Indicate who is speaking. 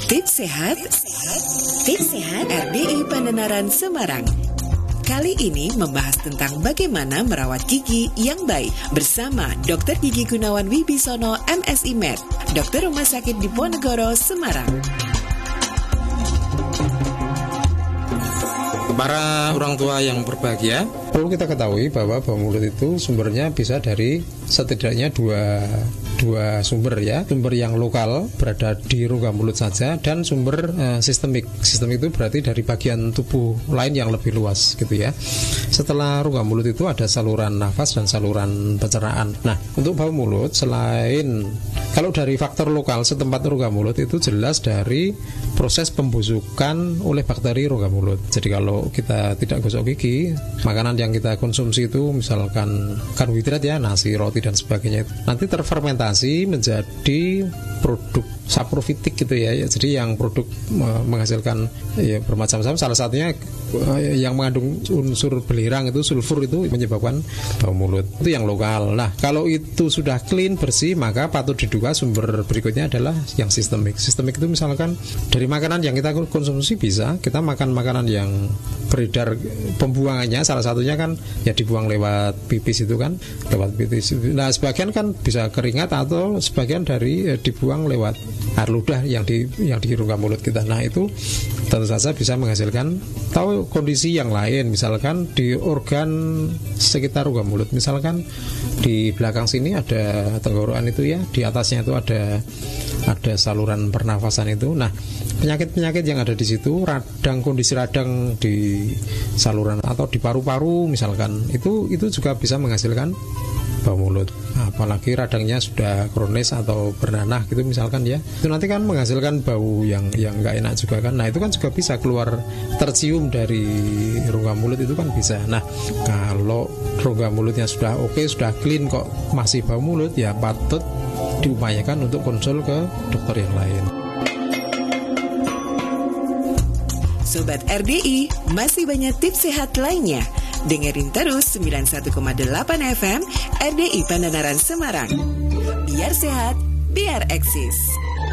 Speaker 1: Tips sehat, tips sehat RDI Pandenaran Semarang. Kali ini membahas tentang bagaimana merawat gigi yang baik bersama Dr. Gigi Gunawan Wibisono MSI Med, Dokter Rumah Sakit Diponegoro, Semarang.
Speaker 2: Para orang tua yang berbahagia, perlu kita ketahui bahwa bau mulut itu sumbernya bisa dari setidaknya dua sumber ya. Sumber yang lokal berada di rongga mulut saja, dan sumber sistemik. Sistemik itu berarti dari bagian tubuh lain yang lebih luas gitu ya. Setelah rongga mulut itu ada saluran nafas dan saluran pencernaan. Nah, untuk bau mulut selain kalau dari faktor lokal setempat rongga mulut itu jelas dari proses pembusukan oleh bakteri rongga mulut. Jadi kalau kita tidak gosok gigi, makanan yang kita konsumsi itu misalkan karbohidrat ya, nasi, roti dan sebagainya, nanti terfermentasi menjadi produk saprofitik gitu ya. Jadi yang produk menghasilkan ya bermacam-macam, salah satunya yang mengandung unsur belerang itu sulfur, itu menyebabkan bau mulut. Itu yang lokal. Nah, kalau itu sudah clean, bersih, maka patut diduga sumber berikutnya adalah yang sistemik. Sistemik itu misalkan dari makanan yang kita konsumsi, bisa kita makan makanan yang beredar pembuangannya, salah satunya kan ya dibuang lewat pipis itu kan, lewat pipis. Nah, sebagian kan bisa keringat atau sebagian dari dibuang lewat air ludah yang di rongga mulut kita. Nah, itu tentu saja bisa menghasilkan tahu kondisi yang lain, misalkan di organ sekitar rongga mulut, misalkan di belakang sini ada tenggorokan itu ya, di atasnya itu ada saluran pernafasan itu. Nah, penyakit-penyakit yang ada di situ, kondisi radang di saluran atau di paru-paru misalkan, itu juga bisa menghasilkan bau mulut. Apalagi radangnya sudah kronis atau bernanah gitu misalkan ya, itu nanti kan menghasilkan bau yang nggak enak juga kan. Nah, itu kan juga bisa keluar tercium dari rongga mulut, itu kan bisa. Nah, kalau rongga mulutnya sudah oke, sudah clean kok masih bau mulut, ya patut diupayakan untuk konsul ke dokter yang lain.
Speaker 1: Sobat RDI, masih banyak tips sehat lainnya. Dengerin terus 91,8 FM RDI Pandenaran Semarang. Biar sehat, biar eksis.